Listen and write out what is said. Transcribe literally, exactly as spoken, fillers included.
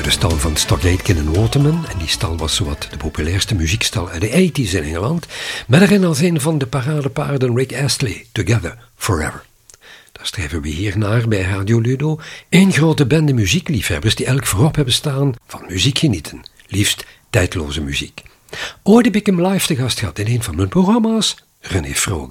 de stal van Stock Aitken Waterman. En die stal was zowat de populairste muziekstal uit de tachtiger in Engeland. Met erin als een van de paradepaarden Rick Astley, Together Forever. Daar streven we hier naar bij Radio Ludo. Een grote bende muziekliefhebbers die elk voorop hebben staan van muziek genieten. Liefst tijdloze muziek. Ooit heb ik hem live te gast gehad in een van mijn programma's, René Vroger.